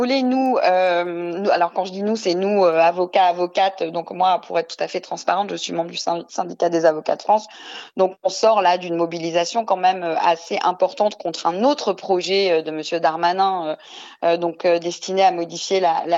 voulez, alors quand je dis nous, c'est nous, avocats, avocates. Donc moi, pour être tout à fait transparente, je suis membre du syndicat des avocats de France. Donc on sort là d'une mobilisation quand même assez importante contre un autre projet de Monsieur Darmanin, destiné à modifier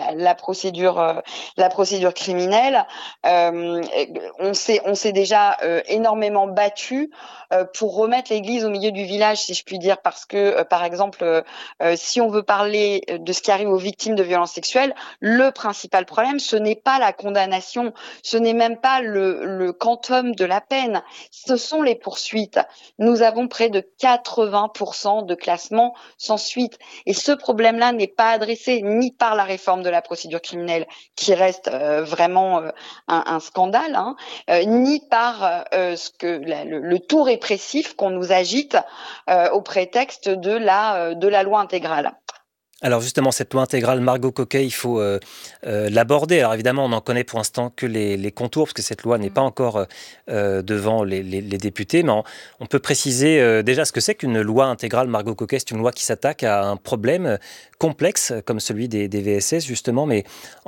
la procédure criminelle. Euh, on s'est déjà énormément battu pour remettre l'église au milieu du village, si je puis dire, parce que par exemple, si on veut parler de ce qui arrive aux victimes de violences sexuelles, le principal problème, ce n'est pas la condamnation, ce n'est même pas le quantum de la peine, ce sont les poursuites. Nous avons près de 80% de classements sans suite. Et ce problème-là n'est pas adressé ni par la réforme de la procédure criminelle, qui reste vraiment un scandale, ni par le tout répressif qu'on nous agite au prétexte de la loi intégrale. Alors justement, cette loi intégrale, Margot Coquet, il faut l'aborder. Alors évidemment, on n'en connaît pour l'instant que les contours, parce que cette loi n'est pas encore devant les députés, mais on peut préciser déjà ce que c'est qu'une loi intégrale. Margot Coquet, c'est une loi qui s'attaque à un problème complexe, comme celui des VSS, justement, mais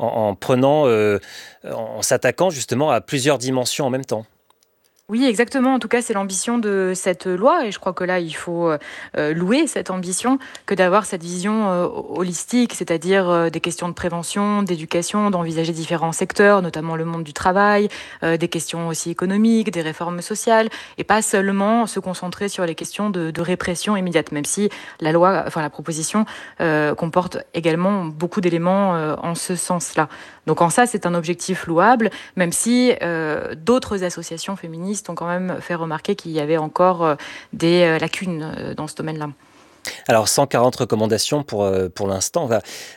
en s'attaquant justement à plusieurs dimensions en même temps. Oui, exactement. En tout cas, c'est l'ambition de cette loi et je crois que là, il faut louer cette ambition que d'avoir cette vision holistique, c'est-à-dire des questions de prévention, d'éducation, d'envisager différents secteurs, notamment le monde du travail, des questions aussi économiques, des réformes sociales et pas seulement se concentrer sur les questions de répression immédiate, même si la proposition comporte également beaucoup d'éléments en ce sens-là. Donc en ça, c'est un objectif louable, même si d'autres associations féministes ont quand même fait remarquer qu'il y avait encore des lacunes dans ce domaine-là. Alors, 140 recommandations pour l'instant.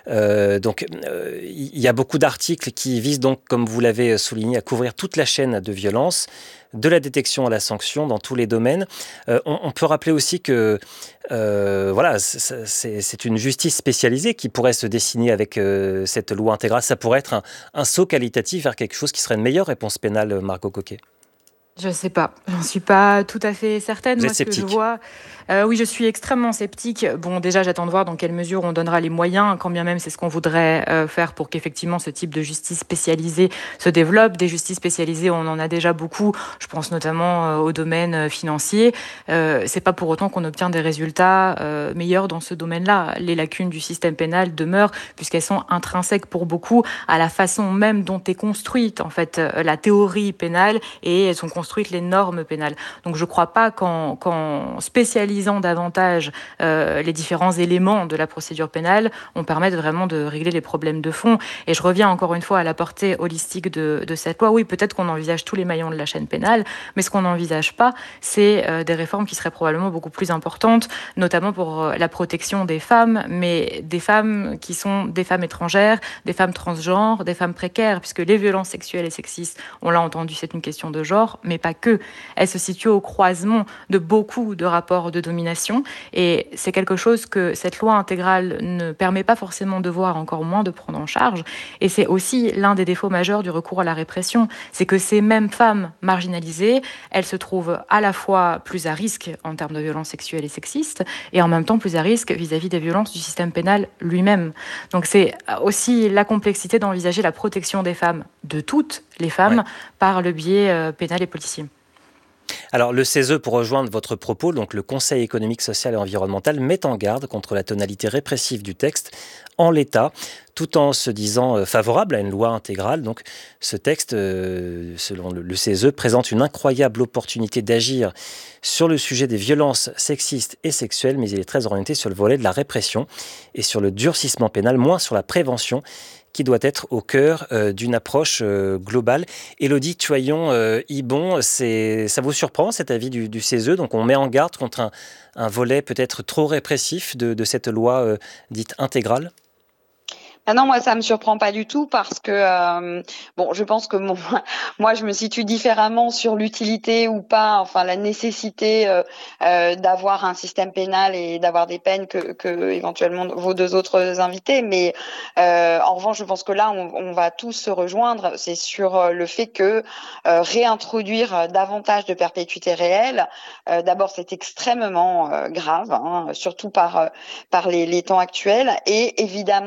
Il y a beaucoup d'articles qui visent donc, comme vous l'avez souligné, à couvrir toute la chaîne de violence, de la détection à la sanction dans tous les domaines. On peut rappeler aussi que c'est une justice spécialisée qui pourrait se dessiner avec cette loi intégrale. Ça pourrait être un saut qualitatif vers quelque chose qui serait une meilleure réponse pénale, Margot Coquet. Je sais pas, j'en suis pas tout à fait certaine. Vous Moi, êtes ce que je sceptique? vois, oui, je suis extrêmement sceptique. Bon, déjà, j'attends de voir dans quelle mesure on donnera les moyens, quand bien même c'est ce qu'on voudrait faire pour qu'effectivement ce type de justice spécialisée se développe. Des justices spécialisées, on en a déjà beaucoup. Je pense notamment au domaine financier. C'est pas pour autant qu'on obtient des résultats meilleurs dans ce domaine-là. Les lacunes du système pénal demeurent puisqu'elles sont intrinsèques pour beaucoup à la façon même dont est construite en fait la théorie pénale et elles sont construites les normes pénales. Donc je ne crois pas qu'en spécialisant davantage les différents éléments de la procédure pénale, on permette vraiment de régler les problèmes de fond. Et je reviens encore une fois à la portée holistique de cette loi. Oui, peut-être qu'on envisage tous les maillons de la chaîne pénale, mais ce qu'on n'envisage pas, c'est des réformes qui seraient probablement beaucoup plus importantes, notamment pour la protection des femmes, mais des femmes qui sont des femmes étrangères, des femmes transgenres, des femmes précaires, puisque les violences sexuelles et sexistes, on l'a entendu, c'est une question de genre, mais pas que. Elle se situe au croisement de beaucoup de rapports de domination et c'est quelque chose que cette loi intégrale ne permet pas forcément de voir, encore moins de prendre en charge. Et c'est aussi l'un des défauts majeurs du recours à la répression, c'est que ces mêmes femmes marginalisées, elles se trouvent à la fois plus à risque en termes de violences sexuelles et sexistes et en même temps plus à risque vis-à-vis des violences du système pénal lui-même. Donc c'est aussi la complexité d'envisager la protection des femmes, de toutes les femmes, Ouais. par le biais pénal et policier. Alors, le CESE, pour rejoindre votre propos, donc le Conseil économique, social et environnemental, met en garde contre la tonalité répressive du texte en l'état, tout en se disant favorable à une loi intégrale. Donc, ce texte, selon le CESE, présente une incroyable opportunité d'agir sur le sujet des violences sexistes et sexuelles, mais il est très orienté sur le volet de la répression et sur le durcissement pénal, moins sur la prévention, qui doit être au cœur d'une approche globale. Élodie Tuaillon-Ibon, ça vous surprend cet avis du CESE? Donc on met en garde contre un volet peut-être trop répressif de cette loi dite intégrale? Ah non, moi, ça me surprend pas du tout parce que, je pense que moi, je me situe différemment sur l'utilité ou pas, enfin, la nécessité d'avoir un système pénal et d'avoir des peines que éventuellement vos deux autres invités. Mais en revanche, je pense que là, on va tous se rejoindre. C'est sur le fait que réintroduire davantage de perpétuité réelle, d'abord, c'est extrêmement grave, surtout par les temps actuels, et évidemment